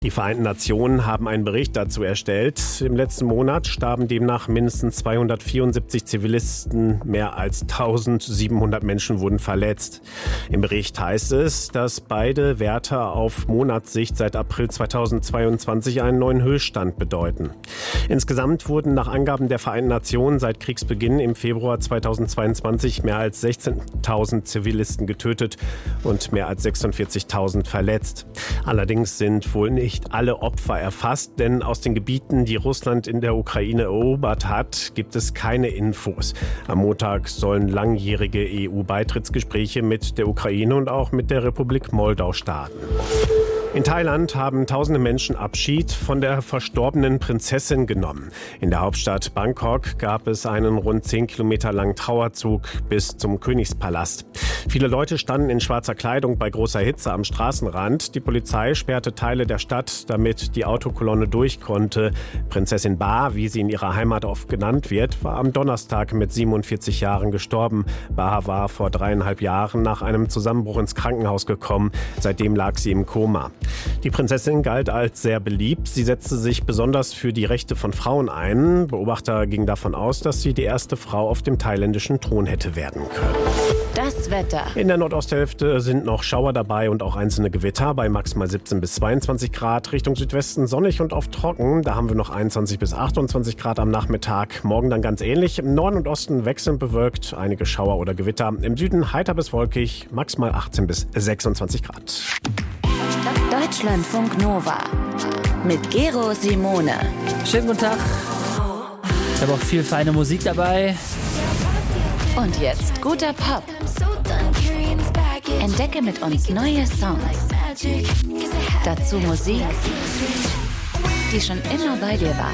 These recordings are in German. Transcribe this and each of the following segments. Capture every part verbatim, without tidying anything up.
Die Vereinten Nationen haben einen Bericht dazu erstellt. Im letzten Monat starben demnach mindestens zweihundertvierundsiebzig Zivilisten, mehr als eintausendsiebenhundert Menschen wurden verletzt. Im Bericht heißt es, dass beide Werte auf Monatssicht seit April zweitausendzweiundzwanzig einen neuen Höchststand bedeuten. Insgesamt wurden nach Angaben der Vereinten Nationen seit Kriegsbeginn im Februar zweitausendzweiundzwanzig mehr als sechzehntausend Zivilisten getötet und mehr als sechsundvierzigtausend verletzt. Allerdings sind wohl nicht Nicht alle Opfer erfasst, denn aus den Gebieten, die Russland in der Ukraine erobert hat, gibt es keine Infos. Am Montag sollen langjährige E U-Beitrittsgespräche mit der Ukraine und auch mit der Republik Moldau starten. In Thailand haben tausende Menschen Abschied von der verstorbenen Prinzessin genommen. In der Hauptstadt Bangkok gab es einen rund zehn Kilometer langen Trauerzug bis zum Königspalast. Viele Leute standen in schwarzer Kleidung bei großer Hitze am Straßenrand. Die Polizei sperrte Teile der Stadt, damit die Autokolonne durch konnte. Prinzessin Ba, wie sie in ihrer Heimat oft genannt wird, war am Donnerstag mit siebenundvierzig Jahren gestorben. Ba war vor dreieinhalb Jahren nach einem Zusammenbruch ins Krankenhaus gekommen. Seitdem lag sie im Koma. Die Prinzessin galt als sehr beliebt. Sie setzte sich besonders für die Rechte von Frauen ein. Beobachter gingen davon aus, dass sie die erste Frau auf dem thailändischen Thron hätte werden können. Das Wetter. In der Nordosthälfte sind noch Schauer dabei und auch einzelne Gewitter bei maximal siebzehn bis zweiundzwanzig Grad. Richtung Südwesten sonnig und oft trocken. Da haben wir noch einundzwanzig bis achtundzwanzig Grad am Nachmittag. Morgen dann ganz ähnlich. Im Norden und Osten wechselnd bewölkt. Einige Schauer oder Gewitter. Im Süden heiter bis wolkig. Maximal achtzehn bis sechsundzwanzig Grad. Deutschlandfunk Nova mit Gero Simone. Schönen guten Tag. Ich habe auch viel feine Musik dabei. Und jetzt guter Pop. Entdecke mit uns neue Songs. Dazu Musik, die schon immer bei dir war.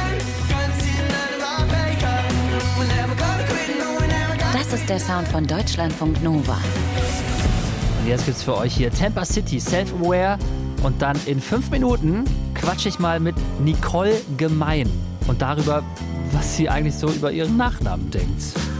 Das ist der Sound von Deutschlandfunk Nova. Und jetzt gibt's für euch hier Tampa City, Self-Aware. Und dann in fünf Minuten quatsche ich mal mit Nicole Gemein. Und darüber, was sie eigentlich so über ihren Nachnamen denkt.